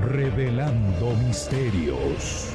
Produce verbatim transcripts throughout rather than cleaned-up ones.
Revelando misterios.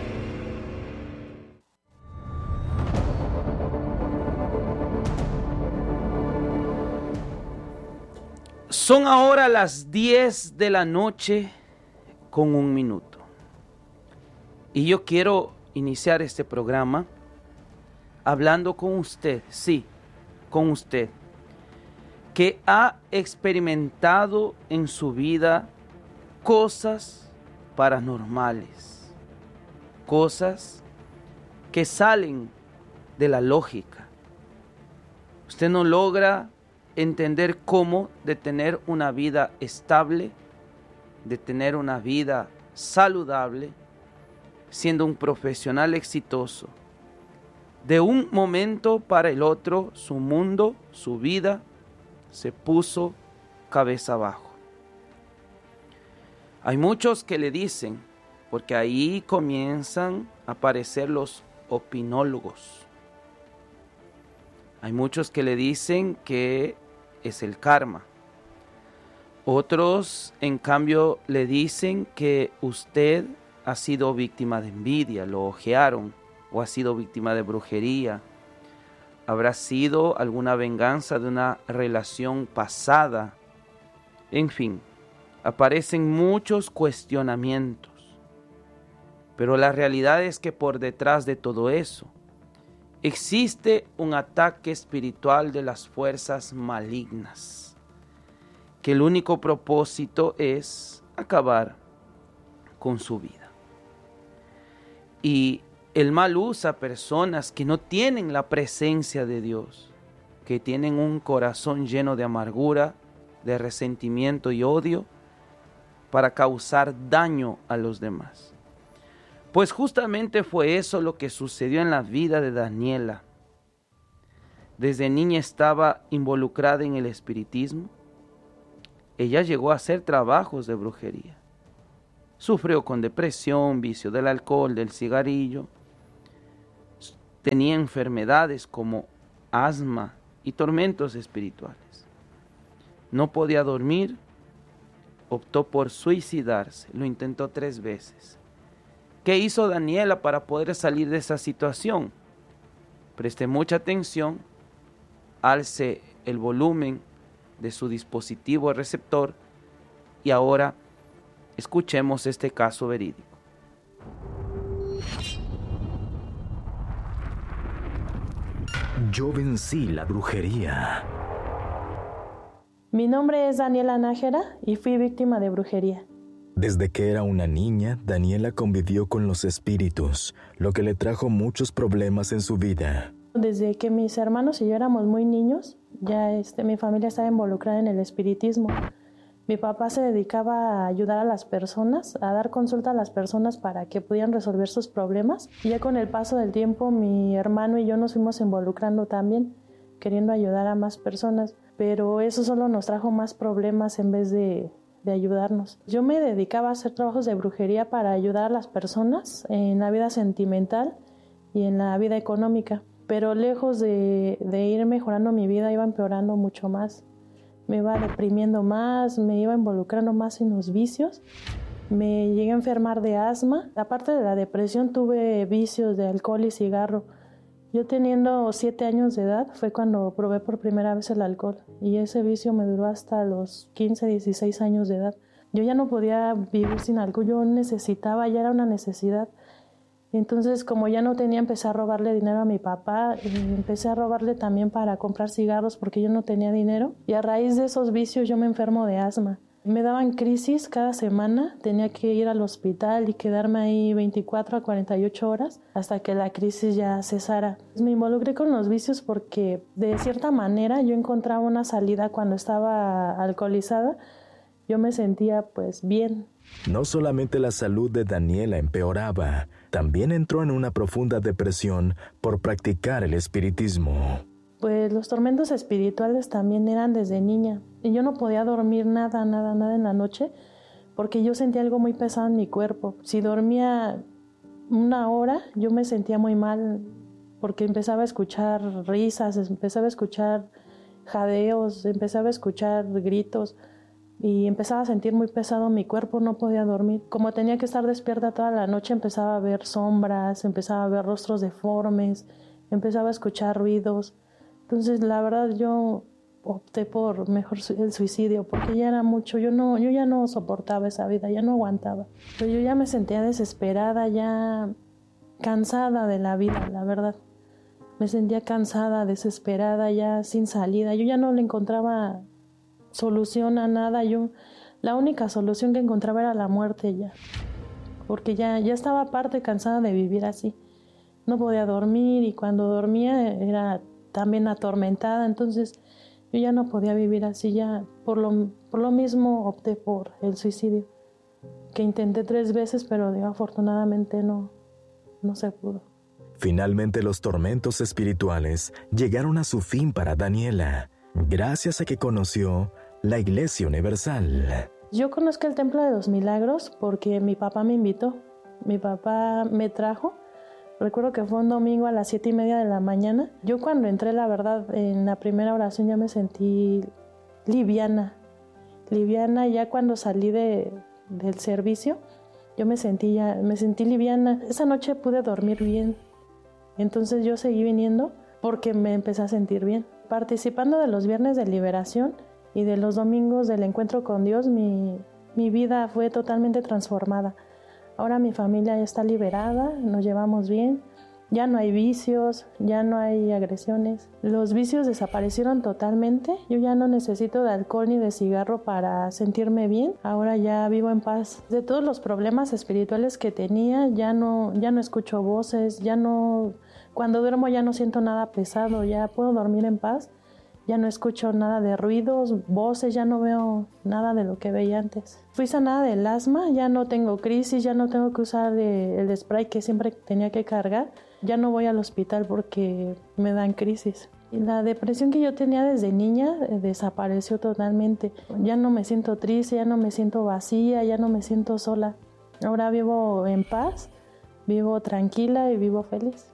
Son ahora las diez de la noche con un minuto. Y yo quiero iniciar este programa hablando con usted, sí, con usted, que ha experimentado en su vida cosas paranormales, cosas que salen de la lógica. Usted no logra entender cómo de tener una vida estable, de tener una vida saludable, siendo un profesional exitoso. De un momento para el otro, su mundo, su vida, se puso cabeza abajo. Hay muchos que le dicen, porque ahí comienzan a aparecer los opinólogos. Hay muchos que le dicen que es el karma. Otros, en cambio, le dicen que usted ha sido víctima de envidia, lo ojearon, o ha sido víctima de brujería. Habrá sido alguna venganza de una relación pasada. En fin, aparecen muchos cuestionamientos. Pero la realidad es que por detrás de todo eso existe un ataque espiritual de las fuerzas malignas, que el único propósito es acabar con su vida. Y el mal usa personas que no tienen la presencia de Dios, que tienen un corazón lleno de amargura, de resentimiento y odio, para causar daño a los demás. Pues justamente fue eso lo que sucedió en la vida de Daniela. Desde niña estaba involucrada en el espiritismo. Ella llegó a hacer trabajos de brujería. Sufrió con depresión, vicio del alcohol, del cigarrillo. Tenía enfermedades como asma y tormentos espirituales. No podía dormir, optó por suicidarse, lo intentó tres veces. ¿Qué hizo Daniela para poder salir de esa situación? Preste mucha atención, alce el volumen de su dispositivo receptor y ahora escuchemos este caso verídico. Yo vencí la brujería. Mi nombre es Daniela Nájera y fui víctima de brujería. Desde que era una niña, Daniela convivió con los espíritus, lo que le trajo muchos problemas en su vida. Desde que mis hermanos y yo éramos muy niños, ya este, mi familia estaba involucrada en el espiritismo. Mi papá se dedicaba a ayudar a las personas, a dar consulta a las personas para que pudieran resolver sus problemas. Y ya con el paso del tiempo, mi hermano y yo nos fuimos involucrando también, queriendo ayudar a más personas. Pero eso solo nos trajo más problemas en vez de... de ayudarnos. Yo me dedicaba a hacer trabajos de brujería para ayudar a las personas en la vida sentimental y en la vida económica, pero lejos de, de ir mejorando mi vida, iba empeorando mucho más. Me iba deprimiendo más, me iba involucrando más en los vicios. Me llegué a enfermar de asma. Aparte de la depresión, tuve vicios de alcohol y cigarro. Yo teniendo siete años de edad fue cuando probé por primera vez el alcohol y ese vicio me duró hasta los quince, dieciséis años de edad. Yo ya no podía vivir sin alcohol, yo necesitaba, ya era una necesidad. Entonces, como ya no tenía, empecé a robarle dinero a mi papá y empecé a robarle también para comprar cigarros porque yo no tenía dinero. Y a raíz de esos vicios yo me enfermo de asma. Me daban crisis cada semana, tenía que ir al hospital y quedarme ahí veinticuatro a cuarenta y ocho horas hasta que la crisis ya cesara. Me involucré con los vicios porque de cierta manera yo encontraba una salida cuando estaba alcoholizada. Yo me sentía pues bien. No solamente la salud de Daniela empeoraba, también entró en una profunda depresión por practicar el espiritismo. Pues los tormentos espirituales también eran desde niña. Y yo no podía dormir nada, nada, nada en la noche porque yo sentía algo muy pesado en mi cuerpo. Si dormía una hora, yo me sentía muy mal porque empezaba a escuchar risas, empezaba a escuchar jadeos, empezaba a escuchar gritos. y empezaba a sentir muy pesado mi cuerpo, no podía dormir. Como tenía que estar despierta toda la noche, empezaba a ver sombras, empezaba a ver rostros deformes, empezaba a escuchar ruidos. Entonces, la verdad, yo opté por mejor el suicidio, porque ya era mucho. Yo no, yo ya no soportaba esa vida, ya no aguantaba. Pero yo ya me sentía desesperada, ya cansada de la vida, la verdad. Me sentía cansada, desesperada, ya sin salida. Yo ya no le encontraba solución a nada. Yo, la única solución que encontraba era la muerte ya. Porque ya, ya estaba aparte cansada de vivir así. No podía dormir y cuando dormía era también atormentada. Entonces yo ya no podía vivir así. Ya por lo, por lo mismo opté por el suicidio. Que intenté tres veces, pero digo, afortunadamente no, no se pudo. Finalmente los tormentos espirituales llegaron a su fin para Daniela, gracias a que conoció la Iglesia Universal. Yo conozco el Templo de los Milagros porque mi papá me invitó. Mi papá me trajo. Recuerdo que fue un domingo a las siete y media de la mañana. Yo cuando entré, la verdad, en la primera oración ya me sentí liviana. Liviana ya cuando salí de, del servicio, yo me sentí, ya, me sentí liviana. Esa noche pude dormir bien. Entonces yo seguí viniendo porque me empecé a sentir bien. Participando de los viernes de liberación y de los domingos del encuentro con Dios, mi, mi vida fue totalmente transformada. Ahora mi familia ya está liberada, nos llevamos bien, ya no hay vicios, ya no hay agresiones. Los vicios desaparecieron totalmente. Yo ya no necesito de alcohol ni de cigarro para sentirme bien. Ahora ya vivo en paz. De todos los problemas espirituales que tenía, ya no, ya no escucho voces, ya no, cuando duermo ya no siento nada pesado, ya puedo dormir en paz. Ya no escucho nada de ruidos, voces, ya no veo nada de lo que veía antes. Fui sanada del asma, ya no tengo crisis, ya no tengo que usar de, el spray que siempre tenía que cargar. Ya no voy al hospital porque me dan crisis. Y la depresión que yo tenía desde niña eh, desapareció totalmente. Ya no me siento triste, ya no me siento vacía, ya no me siento sola. Ahora vivo en paz, vivo tranquila y vivo feliz.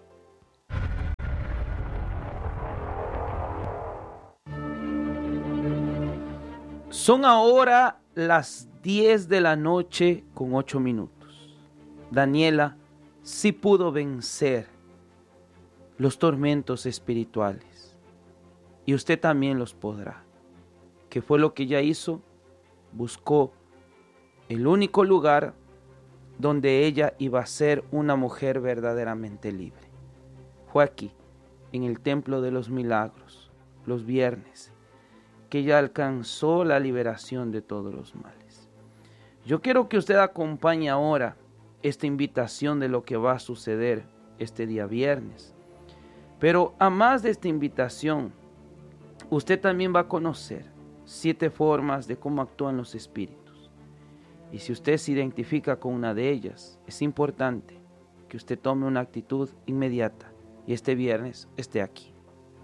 Son ahora las diez de la noche con ocho minutos. Daniela sí pudo vencer los tormentos espirituales y usted también los podrá. ¿Qué fue lo que ella hizo? Buscó el único lugar donde ella iba a ser una mujer verdaderamente libre. Fue aquí, en el Templo de los Milagros, los viernes, que ella alcanzó la liberación de todos los males. Yo quiero que usted acompañe ahora esta invitación de lo que va a suceder este día viernes. Pero a más de esta invitación, usted también va a conocer siete formas de cómo actúan los espíritus. Y si usted se identifica con una de ellas, es importante que usted tome una actitud inmediata y este viernes esté aquí.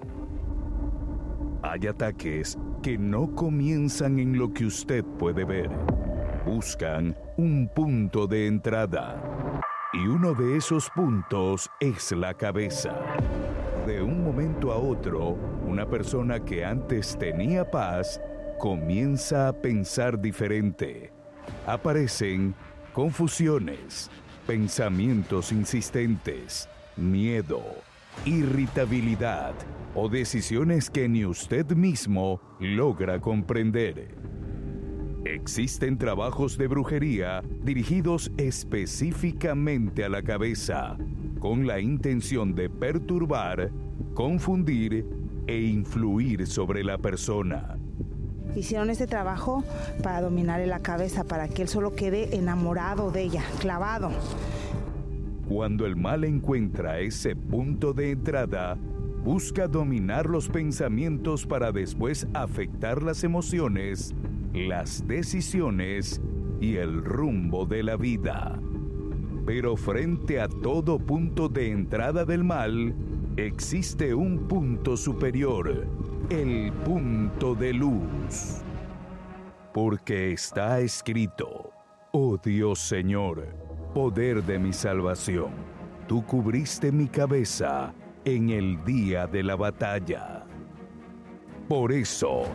Hay ataques que no comienzan en lo que usted puede ver. Buscan un punto de entrada. Y uno de esos puntos es la cabeza. De un momento a otro, una persona que antes tenía paz comienza a pensar diferente. Aparecen confusiones, pensamientos insistentes, miedo, irritabilidad o decisiones que ni usted mismo logra comprender. Existen trabajos de brujería dirigidos específicamente a la cabeza, con la intención de perturbar, confundir e influir sobre la persona. Hicieron este trabajo para dominarle la cabeza, para que él solo quede enamorado de ella, clavado. Cuando el mal encuentra ese punto de entrada, busca dominar los pensamientos para después afectar las emociones, las decisiones y el rumbo de la vida. Pero frente a todo punto de entrada del mal, existe un punto superior, el punto de luz. Porque está escrito: oh Dios Señor, poder de mi salvación, tú cubriste mi cabeza en el día de la batalla. Por eso,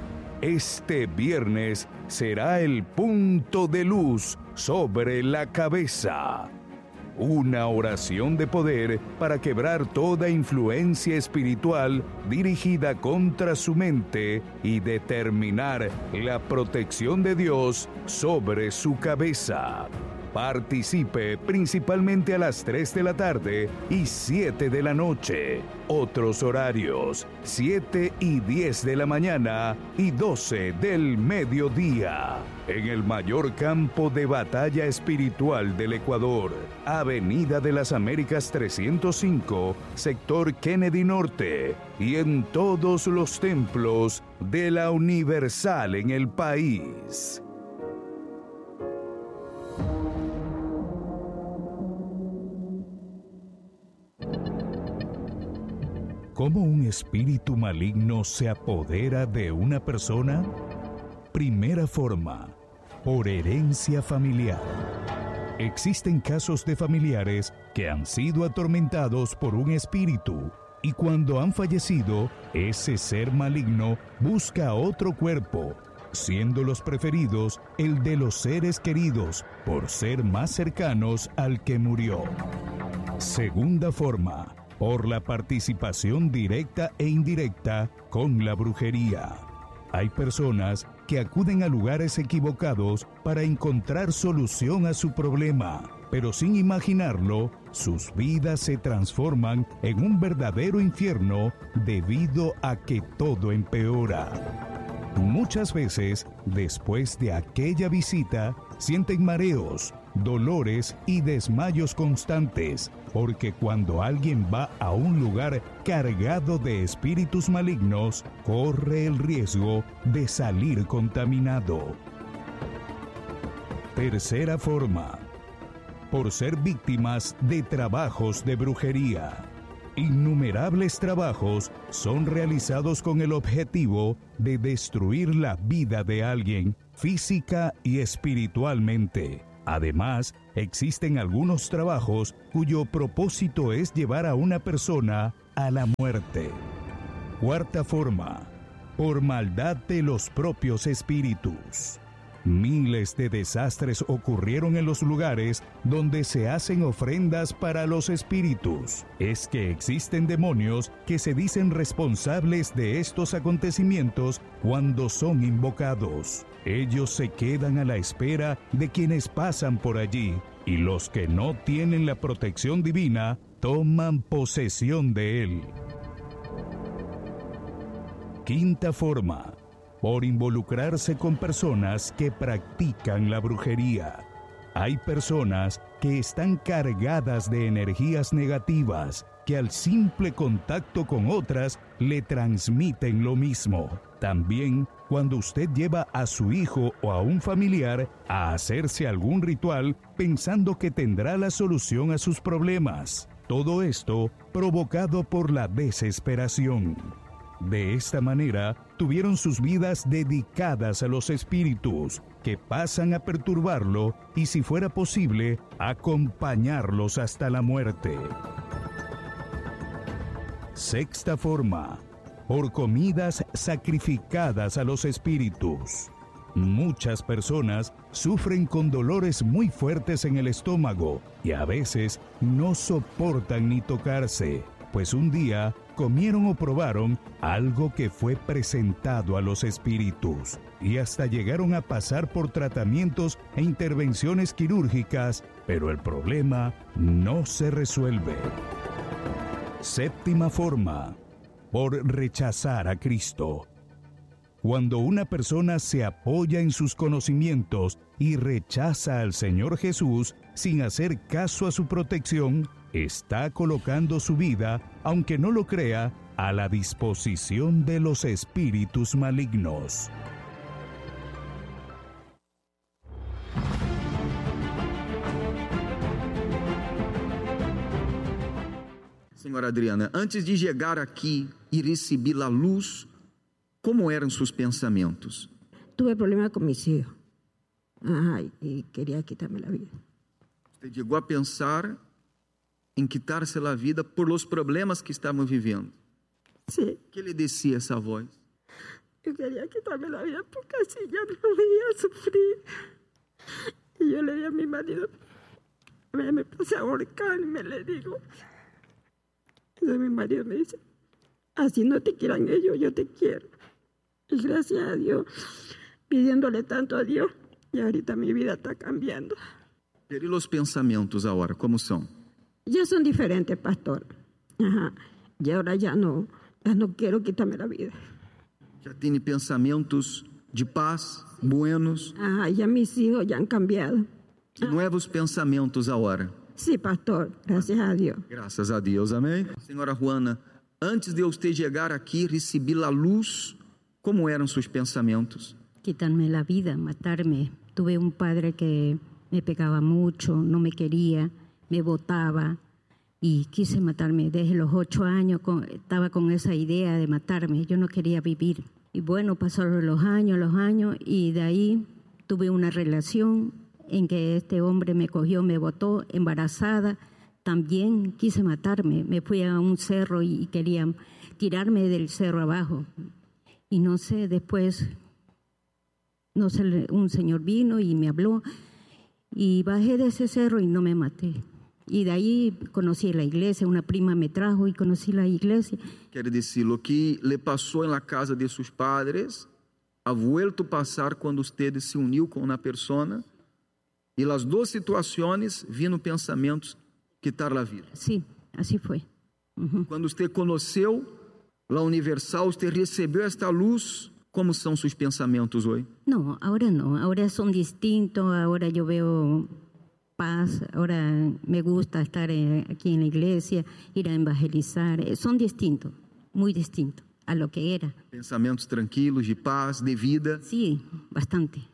Este viernes será el punto de luz sobre la cabeza. Una oración de poder para quebrar toda influencia espiritual dirigida contra su mente y determinar la protección de Dios sobre su cabeza. Participe principalmente a las tres de la tarde y siete de la noche. Otros horarios, siete y diez de la mañana y doce del mediodía. En el mayor campo de batalla espiritual del Ecuador, Avenida de las Américas trescientos cinco, sector Kennedy Norte, y en todos los templos de la Universal en el país. ¿Cómo un espíritu maligno se apodera de una persona? Primera forma, por herencia familiar. Existen casos de familiares que han sido atormentados por un espíritu y cuando han fallecido, ese ser maligno busca otro cuerpo, siendo los preferidos el de los seres queridos por ser más cercanos al que murió. Segunda forma, por la participación directa e indirecta con la brujería. Hay personas que acuden a lugares equivocados para encontrar solución a su problema, pero sin imaginarlo, sus vidas se transforman en un verdadero infierno debido a que todo empeora. Muchas veces, después de aquella visita, sienten mareos, dolores y desmayos constantes, porque cuando alguien va a un lugar cargado de espíritus malignos, corre el riesgo de salir contaminado. Tercera forma, por ser víctimas de trabajos de brujería. Innumerables trabajos son realizados con el objetivo de destruir la vida de alguien, física y espiritualmente. Además, existen algunos trabajos cuyo propósito es llevar a una persona a la muerte. Cuarta forma, por maldad de los propios espíritus. Miles de desastres ocurrieron en los lugares donde se hacen ofrendas para los espíritus. Es que existen demonios que se dicen responsables de estos acontecimientos cuando son invocados. Ellos se quedan a la espera de quienes pasan por allí, y los que no tienen la protección divina toman posesión de él. Quinta forma, por involucrarse con personas que practican la brujería. Hay personas que están cargadas de energías negativas que al simple contacto con otras le transmiten lo mismo. También cuando usted lleva a su hijo o a un familiar a hacerse algún ritual pensando que tendrá la solución a sus problemas. Todo esto provocado por la desesperación. De esta manera, tuvieron sus vidas dedicadas a los espíritus, que pasan a perturbarlo y, si fuera posible, acompañarlos hasta la muerte. Sexta forma, por comidas sacrificadas a los espíritus. Muchas personas sufren con dolores muy fuertes en el estómago y a veces no soportan ni tocarse, pues un día comieron o probaron algo que fue presentado a los espíritus y hasta llegaron a pasar por tratamientos e intervenciones quirúrgicas, pero el problema no se resuelve. Séptima forma, por rechazar a Cristo. Cuando una persona se apoya en sus conocimientos y rechaza al Señor Jesús sin hacer caso a su protección, está colocando su vida, aunque no lo crea, a la disposición de los espíritus malignos. Senhora Adriana, antes de chegar aqui e receber a luz, como eram seus pensamentos? Tuve problemas con mis hijos. Ay, y quería quitarme la vida. Você chegou a pensar em quitar-se a vida por los problemas que estavam vivendo? Sí. Que lhe decía essa voz? Yo quería quitarme la vida porque así ya no veía sufrir. Y yo le di a mi marido, me, me puse a ahorcar y me le digo. Entonces mi marido me dice, así no te quieran ellos, yo te quiero. Y gracias a Dios, pidiéndole tanto a Dios, y ahorita mi vida está cambiando. E os pensamentos agora, como são? Ya son diferentes, pastor. Ajá. Y ahora ya no, ya no quiero quitarme la vida. Já tem pensamentos de paz, buenos? Ajá, ya mis hijos ya han cambiado. Que novos pensamentos agora? Sí, pastor, gracias a Dios. Graças a Deus, amém? Senhora Juana, antes de usted chegar aqui, receber a luz, como eram seus pensamentos? Quitarme la vida, matarme. Tuve un padre que me pegaba mucho, no me quería, me botaba y quise matarme. Desde los ocho años con, estaba con esa idea de matarme. Yo no quería vivir. Y bueno, pasaron los años, los años y de ahí tuve una relación en que este hombre me cogió, me botó, embarazada. También quise matarme. Me fui a un cerro y quería tirarme del cerro abajo. Y no sé, después, no sé, un señor vino y me habló. Y bajé de ese cerro y no me maté. Y de ahí conocí la iglesia, una prima me trajo y conocí la iglesia. Quer dizer, lo que le passou na casa de seus padres, ha vuelto a passar quando usted se uniu com uma pessoa, e as duas situações vino pensamentos quitar a vida. Sí, así fue. Uh-huh. Quando usted conheceu a Universal, usted recebeu esta luz. ¿Cómo son sus pensamientos hoy? No, ahora no, ahora son distintos, ahora yo veo paz, ahora me gusta estar aquí en la iglesia, ir a evangelizar, son distintos, muy distintos a lo que era. Pensamientos tranquilos, de paz, de vida. Sí, bastante.